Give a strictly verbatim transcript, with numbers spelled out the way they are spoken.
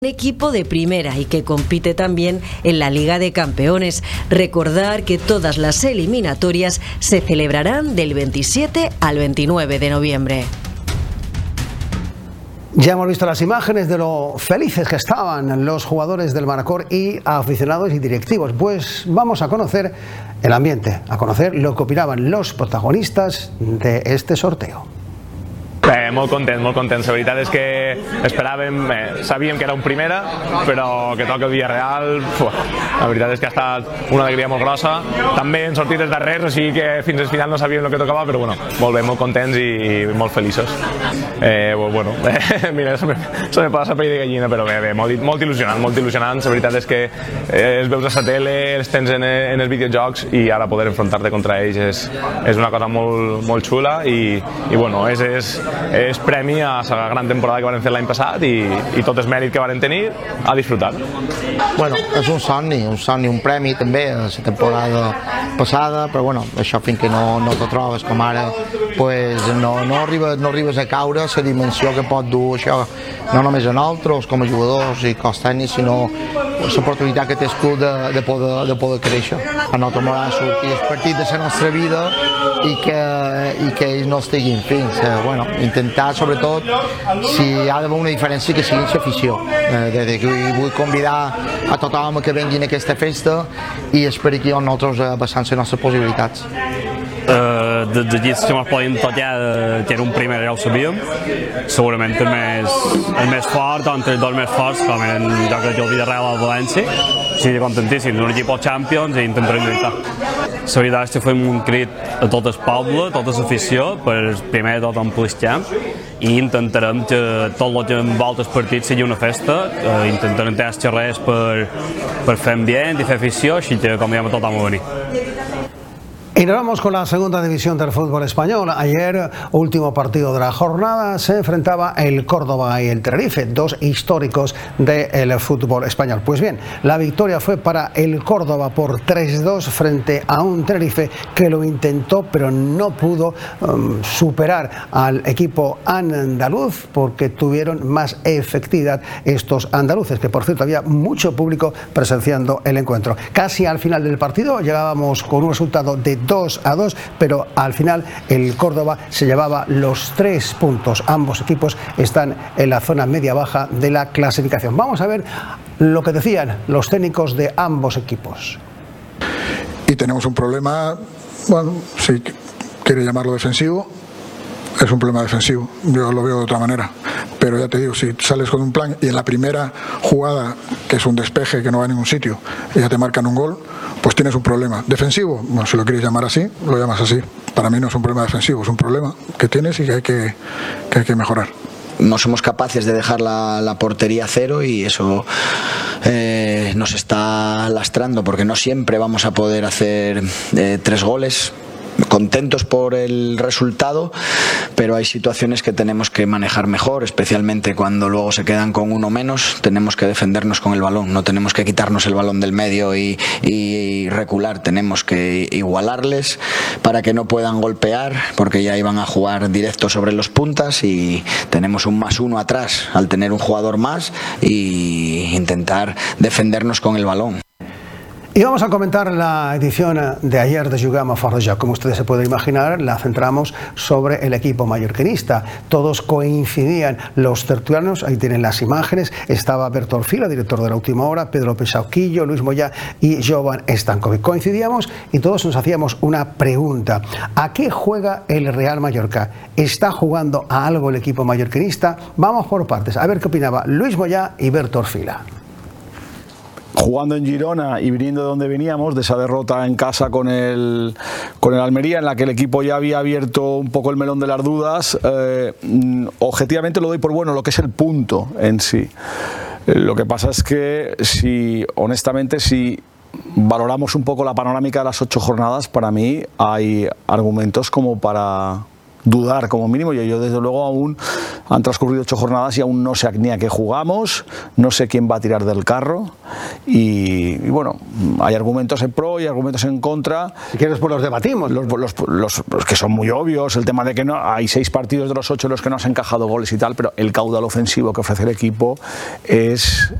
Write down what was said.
Equipo de primera y que compite también en la Liga de Campeones. Recordar que todas las eliminatorias se celebrarán del veintisiete al veintinueve de noviembre. Ya hemos visto las imágenes de lo felices que estaban los jugadores del Manacor y aficionados y directivos. Pues vamos a conocer el ambiente, a conocer lo que opinaban los protagonistas de este sorteo. Bé, molt contents, molt contents. La veritat és que esperàvem, eh, sabíem que era un primera, però que toca el Villarreal, uf, la veritat és que ha estat una alegria molt grossa. També hem sortit des darrers, o sigui que fins al final no sabíem el que tocava, però bueno, molt bé, molt contents i molt feliços. Eh, bueno, eh, mira, se me, se me passa pell de gallina, però bé, bé, molt, molt il·lusionant, molt il·lusionant. La veritat és que eh, els veus a la tele, els tens en, en els videojocs i ara poder enfrontar-te contra ells és, és una cosa molt, molt xula i, i bueno, és, és és premi a la gran temporada que van fer l'any passat i, i tot el mèrit que van tenir a disfrutar. Bueno, és un somni, un somni, un premi també a la temporada passada, però bueno, això fins que no, no te trobes com ara, pues no, no, arribes, no arribes a caure la dimensió que pot dur això, no només a nosaltres com a jugadors i cos tècnics, sinó l'oportunitat que té el club de, de, poder, de poder créixer. A nosaltres m'agrada sortir el partit de la nostra vida i que, i que ells no estiguin fins. Eh, bueno, intentar, sobretot, si hi ha d'haver una diferència, que sigui l'afició. Eh, vull convidar a tothom que venguin a aquesta festa i espero que nosaltres basant les nostres possibilitats. Uh, de, de llits que ens podien tocar, uh, que era un primer, ja ho sabíem. Segurament el més, el més fort, entre els dos més forts, com eren, jo crec que el Villarreal al València. Sí, contentíssim, d'un equip Champions i intentarem lluitar. La veritat és que fem un crit a tot el poble, a tota l'afició, per primer de tot omplir el camp, i intentarem que tot el que envolta el partit sigui una festa, uh, intentarem tenir els xerrers per, per fer ambient i fer afició, així que convidem a tothom a venir. Y nos vamos con la segunda división del fútbol español. Ayer, último partido de la jornada, se enfrentaba el Córdoba y el Tenerife, dos históricos del fútbol español. Pues bien, la victoria fue para el Córdoba por tres dos frente a un Tenerife que lo intentó, pero no pudo um, superar al equipo andaluz porque tuvieron más efectividad estos andaluces, que por cierto había mucho público presenciando el encuentro. Casi al final del partido llegábamos con un resultado de dos a dos, pero al final el Córdoba se llevaba los tres puntos. Ambos equipos están en la zona media-baja de la clasificación. Vamos a ver lo que decían los técnicos de ambos equipos. Y tenemos un problema, bueno, si quiere llamarlo defensivo, es un problema defensivo, yo lo veo de otra manera, pero ya te digo, si sales con un plan y en la primera jugada, que es un despeje que no va a ningún sitio, y ya te marcan un gol, pues tienes un problema. ¿Defensivo? Bueno, si lo quieres llamar así, lo llamas así. Para mí no es un problema defensivo, es un problema que tienes y que hay que, que, hay que mejorar. No somos capaces de dejar la, la portería cero y eso eh, nos está lastrando, porque no siempre vamos a poder hacer eh, tres goles. Contentos por el resultado, pero hay situaciones que tenemos que manejar mejor, especialmente cuando luego se quedan con uno menos. Tenemos que defendernos con el balón, no tenemos que quitarnos el balón del medio y, y recular, tenemos que igualarles para que no puedan golpear, porque ya iban a jugar directo sobre los puntas y tenemos un más uno atrás al tener un jugador más y intentar defendernos con el balón. Y vamos a comentar la edición de ayer de Jugamos a Fort. Como ustedes se pueden imaginar, la centramos sobre el equipo mallorquinista. Todos coincidían los tertulianos, ahí tienen las imágenes. Estaba Berto Orfila, director de La Última Hora, Pedro Pesauquillo, Luis Moyá y Jovan Stankovic. Coincidíamos y todos nos hacíamos una pregunta. ¿A qué juega el Real Mallorca? ¿Está jugando a algo el equipo mallorquinista? Vamos por partes. A ver qué opinaba Luis Moyá y Berto Orfila. Jugando en Girona y viniendo de donde veníamos, de esa derrota en casa con el, con el Almería, en la que el equipo ya había abierto un poco el melón de las dudas, eh, objetivamente lo doy por bueno lo que es el punto en sí. Lo que pasa es que, si honestamente, si valoramos un poco la panorámica de las ocho jornadas, para mí hay argumentos como para dudar como mínimo. Yo, yo desde luego aún han transcurrido ocho jornadas y aún no sé ni a qué jugamos, no sé quién va a tirar del carro y, y bueno, hay argumentos en pro y argumentos en contra. Si quieres pues los debatimos. Los, los, los, los que son muy obvios, el tema de que no hay seis partidos de los ocho en los que no has encajado goles y tal, pero el caudal ofensivo que ofrece el equipo es